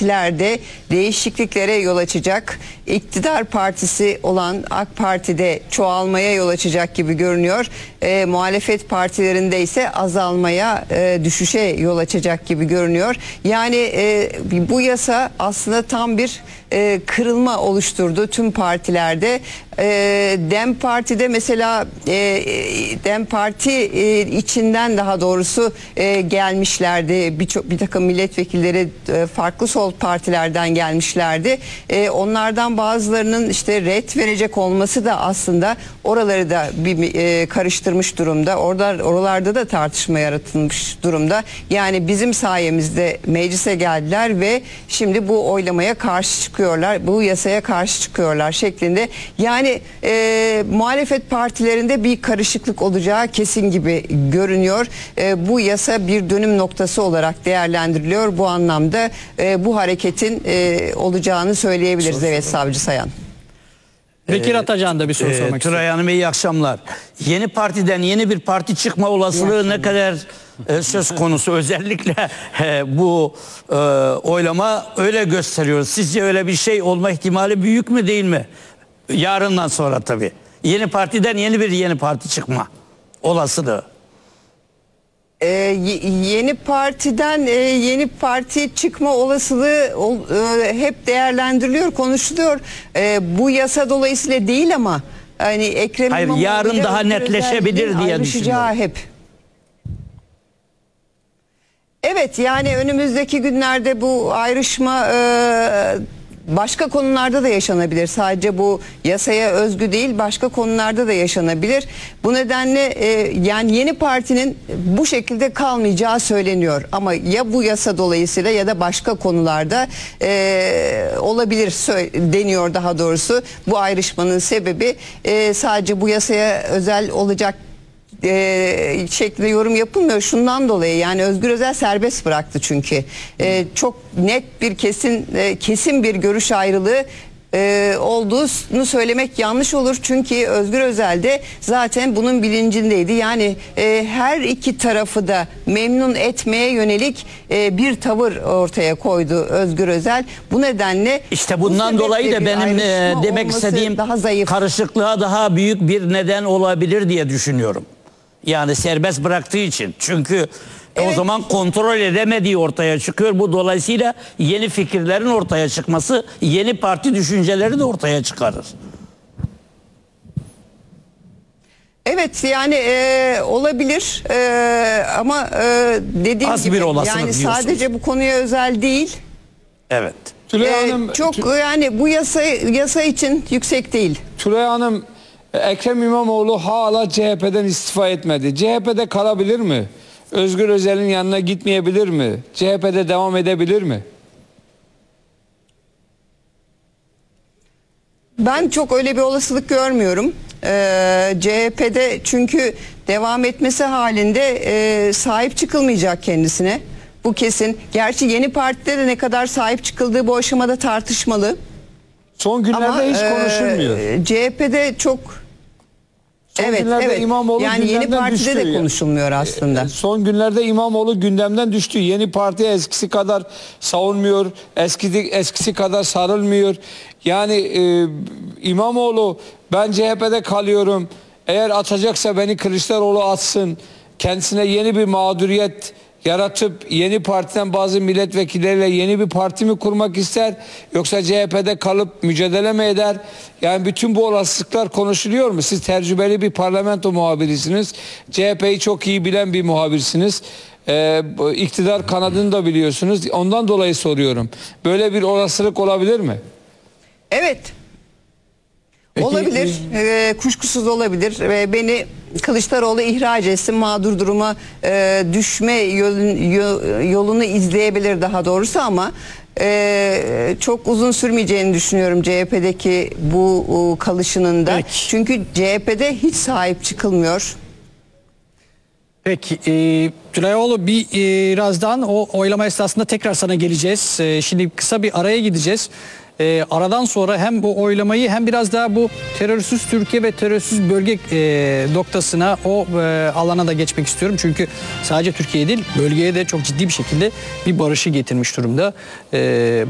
partilerde değişikliklere yol açacak. İktidar partisi olan AK Parti'de çoğalmaya yol açacak gibi görünüyor. Muhalefet partilerinde ise azalmaya, düşüşe yol açacak gibi görünüyor. Yani bu yasa aslında tam bir kırılma oluşturdu tüm partilerde. DEM Parti'de mesela DEM Parti içinden daha doğrusu gelmişlerdi. Bir takım milletvekilleri farklı sol partilerden gelmişlerdi. Onlardan bazılarının işte ret verecek olması da aslında oraları da bir karıştırmış durumda. Oralarda da tartışma yaratılmış durumda. Yani bizim sayemizde meclise geldiler ve şimdi bu oylamaya karşı çıkıyorlar. Bu yasaya karşı çıkıyorlar şeklinde. Yani muhalefet partilerinde bir karışıklık olacağı kesin gibi görünüyor. Bu yasa bir dönüm noktası olarak değerlendiriliyor. Bu anlamda bu hareketin olacağını söyleyebiliriz. Evet Savcı Sayan. Bekir Atacan da bir soru sormak istiyor. Tülay Hanım iyi akşamlar. Yeni partiden yeni bir parti çıkma olasılığı ne kadar söz konusu? Özellikle bu oylama öyle gösteriyor. Sizce öyle bir şey olma ihtimali büyük mü değil mi? Yarından sonra tabii. Yeni partiden yeni parti çıkma olasılığı. Yeni partiden yeni parti çıkma olasılığı hep değerlendiriliyor, konuşuluyor. Bu yasa dolayısıyla değil ama hani Ekrem Hayır, İmamoğlu yarın daha netleşebilir diye düşünüyorum. Hep. Evet, yani önümüzdeki günlerde bu ayrışma başka konularda da yaşanabilir. Sadece bu yasaya özgü değil, başka konularda da yaşanabilir. Bu nedenle yani yeni partinin bu şekilde kalmayacağı söyleniyor. Ama ya bu yasa dolayısıyla ya da başka konularda olabilir deniyor daha doğrusu. Bu ayrışmanın sebebi sadece bu yasaya özel olacak şeklinde yorum yapılmıyor. Şundan dolayı, yani Özgür Özel serbest bıraktı çünkü. Çok net bir kesin bir görüş ayrılığı olduğunu söylemek yanlış olur. Çünkü Özgür Özel de zaten bunun bilincindeydi. Yani her iki tarafı da memnun etmeye yönelik bir tavır ortaya koydu Özgür Özel. Bu nedenle işte bundan dolayı da benim demek istediğim karışıklığa daha büyük bir neden olabilir diye düşünüyorum. Yani serbest bıraktığı için. Çünkü o zaman kontrol edemediği ortaya çıkıyor. Bu dolayısıyla yeni fikirlerin ortaya çıkması, yeni parti düşünceleri de ortaya çıkarır. Evet, yani olabilir ama dediğim Az gibi bir olasılık yani diyorsunuz. Sadece bu konuya özel değil. Evet. Tülay Hanım, çok yani bu yasa için yüksek değil. Tülay Hanım, Ekrem İmamoğlu hala CHP'den istifa etmedi. CHP'de kalabilir mi? Özgür Özel'in yanına gitmeyebilir mi? CHP'de devam edebilir mi? Ben çok öyle bir olasılık görmüyorum. CHP'de çünkü devam etmesi halinde sahip çıkılmayacak kendisine. Bu kesin. Gerçi yeni partide de ne kadar sahip çıkıldığı bu aşamada tartışmalı. Son günlerde ama hiç konuşulmuyor. CHP'de çok... Evet. İmamoğlu yani yeni partide düştü. de konuşulmuyor aslında. Son günlerde İmamoğlu gündemden düştü. Yeni parti eskisi kadar savunmuyor. Eskisi kadar sarılmıyor. Yani İmamoğlu, ben CHP'de kalıyorum. Eğer atacaksa beni Kılıçdaroğlu atsın. Kendisine yeni bir mağduriyet yaratıp yeni partiden bazı milletvekilleriyle yeni bir parti mi kurmak ister, yoksa CHP'de kalıp mücadele mi eder? Yani bütün bu olasılıklar konuşuluyor mu? Siz tecrübeli bir parlamento muhabirisiniz. CHP'yi çok iyi bilen bir muhabirsiniz. İktidar kanadını da biliyorsunuz. Ondan dolayı soruyorum. Böyle bir olasılık olabilir mi? Evet. Peki, olabilir. Kuşkusuz olabilir. Beni Kılıçdaroğlu ihraç etsin, mağdur duruma düşme yolunu izleyebilir daha doğrusu, ama çok uzun sürmeyeceğini düşünüyorum CHP'deki bu kalışının da. Peki. Çünkü CHP'de hiç sahip çıkılmıyor. Peki Tülayoğlu, birazdan o oylama esnasında tekrar sana geleceğiz. Şimdi kısa bir araya gideceğiz. Aradan sonra hem bu oylamayı hem biraz daha bu terörsüz Türkiye ve terörsüz bölge noktasına, o alana da geçmek istiyorum. Çünkü sadece Türkiye değil, bölgeye de çok ciddi bir şekilde bir barışı getirmiş durumda